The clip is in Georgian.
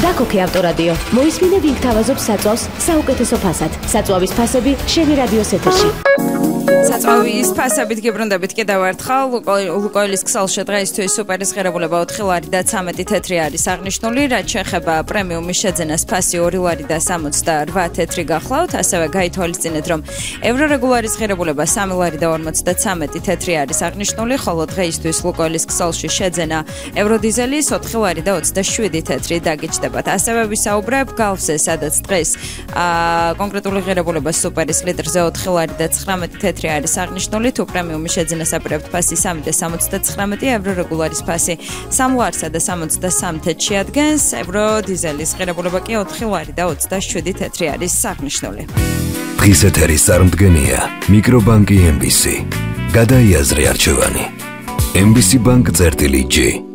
დაქოქე ავტორადიო. მოისმინე ვინ გთავაზობს საწვავს საუკეთესო ფასად. საწვავის ფასები შენი რადიოს ეთერში. საწვავის ფასებით გიბრუნდებით კიდევ ერთხელ. ლუკოილის ქსელში დღეისთვის სუპერის ღირებულება 4 ლარი და 13 თეთრი არის აღნიშნული. რაც შეეხება პრემიუმის შეძენას ფასი 2 ლარი და 68 თეთრი გახლავთ. ასევე გაითვალისწინეთ, რომ ევრორეგულარის ღირებულება 3 ლარი და 53 თეთრი არის აღნიშნული, ხოლო დღეისთვის ლუკოილის ქსელში შეძენა ევროდიზელის 4 ლარი და 27 თეთრი დაგიჯდებათ. ასევე ვისაუბრებ გალფზე, სადაც დღეს კონკრეტული ღირებულება სუპერის ლიტრზე 4 ლარი და 19 თეთრი არის აღნიშნული, თუ პრემიუმის შეძენას აპირებთ ფასი 3 და 79, ევრორეგულარის ფასი 3 ლარსა და 73 თეთრში ადგენს, ევროდიზელის ღირებულება კი 4 ლარი და 27 თეთრი არის აღნიშნული. დღის ეთერის წარმდგენია მიკრობანკი MBC. გადაიაზრე არჩევანი. MBC Bank წერტილი G.